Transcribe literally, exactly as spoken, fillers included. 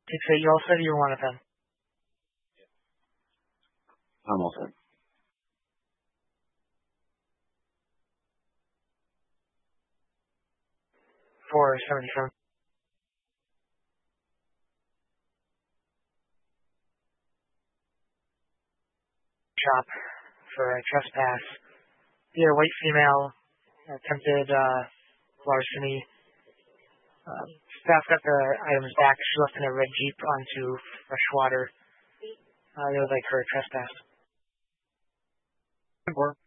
Six eight, you all set or you want a pen? I'm all set. four seventy-seven. Shop for a trespass. Dear white female attempted uh, larceny. Um, staff got the items back. She left in a red Jeep onto fresh water. Uh, they would like her trespass. Four.